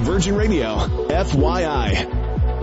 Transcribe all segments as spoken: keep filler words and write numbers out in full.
Virgin Radio, F Y I.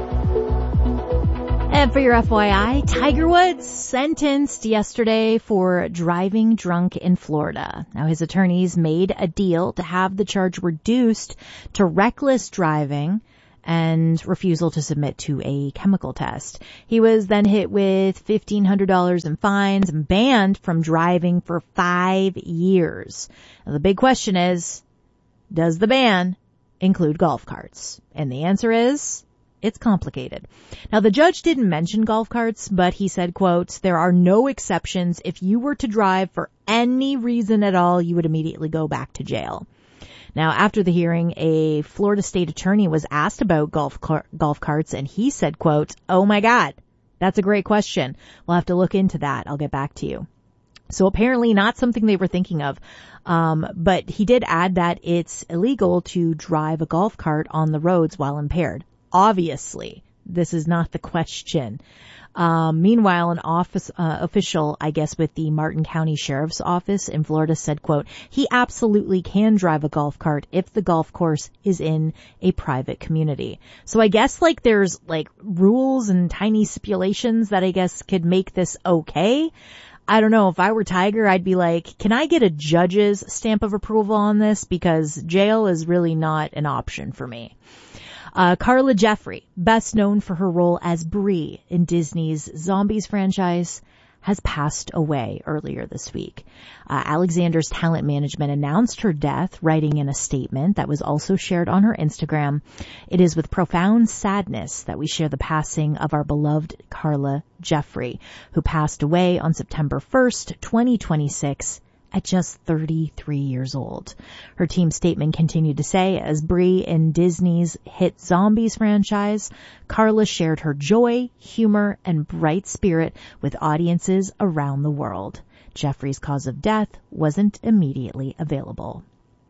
And for your F Y I, Tiger Woods sentenced yesterday for driving drunk in Florida. Now, his attorneys made a deal to have the charge reduced to reckless driving and refusal to submit to a chemical test. He was then hit with fifteen hundred dollars in fines and banned from driving for five years. Now, the big question is, does the ban include golf carts? And the answer is, it's complicated. Now, the judge didn't mention golf carts, but he said, quote, there are no exceptions. If you were to drive for any reason at all, you would immediately go back to jail. Now, after the hearing, a Florida state attorney was asked about golf car- golf carts, and he said, quote, oh my God, that's a great question. We'll have to look into that. I'll get back to you. So apparently not something they were thinking of. Um, but he did add that it's illegal to drive a golf cart on the roads while impaired. Obviously, this is not the question. Um, meanwhile, an office uh, official, I guess, with the Martin County Sheriff's Office in Florida said, quote, he absolutely can drive a golf cart if the golf course is in a private community. So I guess like there's like rules and tiny stipulations that I guess could make this okay. I don't know. If I were Tiger, I'd be like, can I get a judge's stamp of approval on this? Because jail is really not an option for me. Uh, Carla Jeffrey, best known for her role as Bree in Disney's Zombies franchise, has passed away earlier this week. Uh, Alexander's talent management announced her death, writing in a statement that was also shared on her Instagram. It is with profound sadness that we share the passing of our beloved Carla Jeffrey, who passed away on September first, twenty twenty-six, at just thirty-three years old. Her team statement continued to say, as Bree in Disney's hit Zombies franchise, Carla shared her joy, humor, and bright spirit with audiences around the world. Jeffrey's cause of death wasn't immediately available.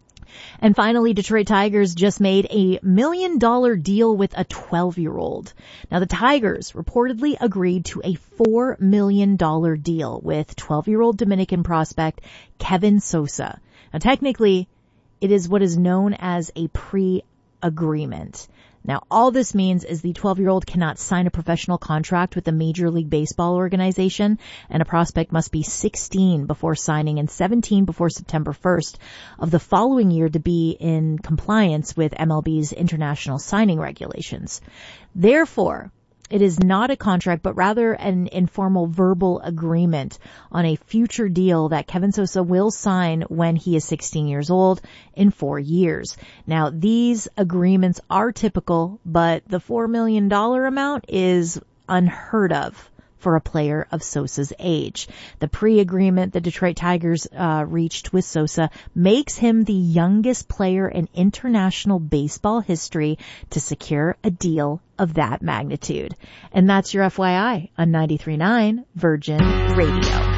And finally, Detroit Tigers just made a million dollar deal with a twelve-year-old. Now, the Tigers reportedly agreed to a four million dollars deal with twelve-year-old Dominican prospect Kevin Sosa. Now, technically, it is what is known as a pre-agreement. Now, all this means is the twelve-year-old cannot sign a professional contract with a Major League Baseball organization, and a prospect must be sixteen before signing and seventeen before September first of the following year to be in compliance with M L B's international signing regulations. Therefore, it is not a contract, but rather an informal verbal agreement on a future deal that Kevin Sosa will sign when he is sixteen years old in four years. Now, these agreements are typical, but the four million dollars amount is unheard of for a player of Sosa's age. The pre-agreement the Detroit Tigers uh, reached with Sosa makes him the youngest player in international baseball history to secure a deal of that magnitude. And that's your F Y I on ninety-three point nine Virgin Radio.